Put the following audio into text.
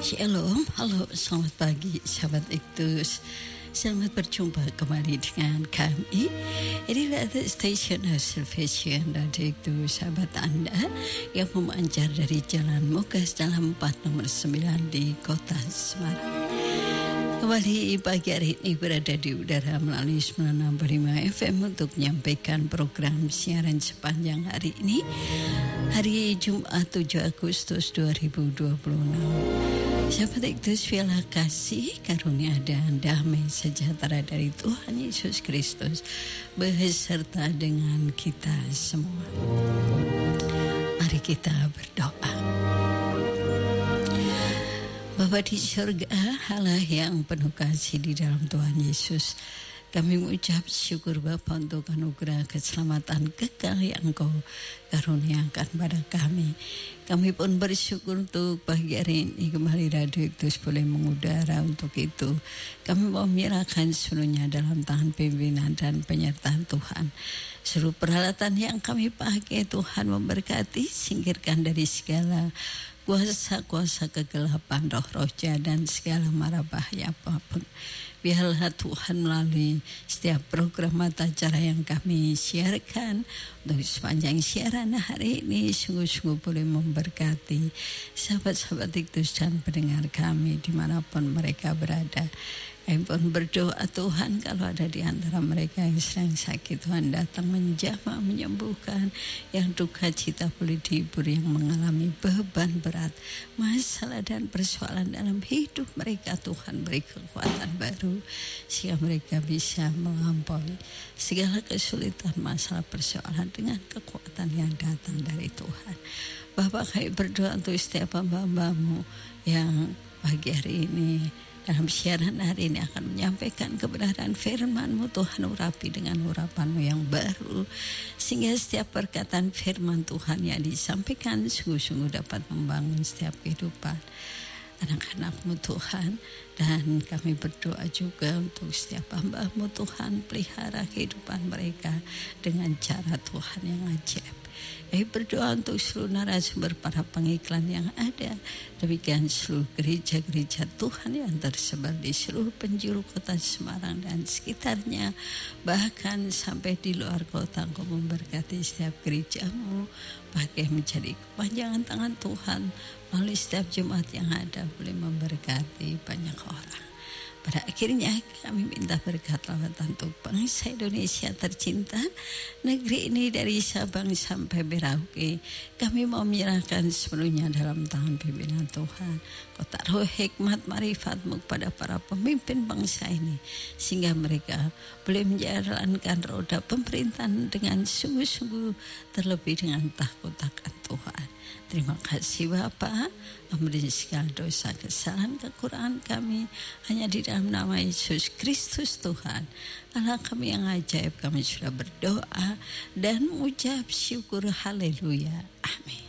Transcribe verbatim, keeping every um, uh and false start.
Shalom, halo, selamat pagi sahabat Iktus. Selamat berjumpa kembali dengan kami. Inilah The Station of Salvation Radio Iktus, sahabat Anda yang memancar dari Jalan Mukas dalam empat nomor sembilan di kota Semarang. Kembali pagi hari ini berada di udara melalui sembilan enam lima F M untuk menyampaikan program siaran sepanjang hari ini, hari Jumat tujuh Agustus dua ribu dua puluh enam. Sahabat Iktus, biarlah kasih, karunia dan damai sejahtera dari Tuhan Yesus Kristus beserta dengan kita semua. Mari kita berdoa. Bapa di surga, Allah yang penuh kasih di dalam Tuhan Yesus, kami mengucap syukur Bapa untuk anugerah keselamatan kekal yang Engkau karuniakan pada kami. Kami pun bersyukur untuk pagi hari ini kembali Radio Iktus boleh mengudara. Untuk itu kami mau menyerahkan seluruhnya dalam tangan pimpinan dan penyertaan Tuhan. Seluruh peralatan yang kami pakai Tuhan memberkati, singkirkan dari segala kuasa-kuasa kegelapan, roh-roh jahat dan segala mara bahaya apapun. Biarlah Tuhan melalui setiap program mata acara yang kami siarkan untuk sepanjang siaran hari ini sungguh-sungguh boleh memberkati sahabat-sahabat Iktus dan pendengar kami dimanapun mereka berada. Kami pun berdoa Tuhan, kalau ada di antara mereka yang sedang sakit, Tuhan datang menjamah, menyembuhkan, yang duka cita boleh dihibur, yang mengalami beban berat, masalah dan persoalan dalam hidup mereka, Tuhan beri kekuatan baru sehingga mereka bisa melampaui segala kesulitan, masalah, persoalan dengan kekuatan yang datang dari Tuhan. Bapak, kami berdoa untuk setiap hamba-Hamba-Mu yang pagi hari ini dalam siaran hari ini akan menyampaikan kebenaran firman-Mu. Tuhan, urapi dengan urapan-Mu yang baru, sehingga setiap perkataan firman Tuhan yang disampaikan sungguh-sungguh dapat membangun setiap kehidupan anak-anak-Mu Tuhan. Dan kami berdoa juga untuk setiap hamba-Mu Tuhan, pelihara kehidupan mereka dengan cara Tuhan yang ajaib. Kami berdoa untuk seluruh narasumber para pengiklan yang ada, demikian seluruh gereja-gereja Tuhan yang tersebar di seluruh penjuru kota Semarang dan sekitarnya, bahkan sampai di luar kota. Engkau memberkati setiap gereja-Mu, pakai menjadi kepanjangan tangan Tuhan melalui setiap jemaat yang ada, boleh memberkati banyak orang. Pada akhirnya kami minta berkat lawatan untuk bangsa Indonesia tercinta, negeri ini dari Sabang sampai Merauke. Kami mau menyerahkan sepenuhnya dalam tangan pimpinan Tuhan. Kau taruh hikmat marifat-Mu kepada para pemimpin bangsa ini, sehingga mereka boleh menjalankan roda pemerintahan dengan sungguh-sungguh, terlebih dengan takut akan Tuhan. Terima kasih Bapa, ampuni segala dosa, kesalahan, kekurangan kami, hanya di dalam nama Yesus Kristus Tuhan Allah kami yang ajaib. Kami sudah berdoa dan mengucap syukur, haleluya, amin.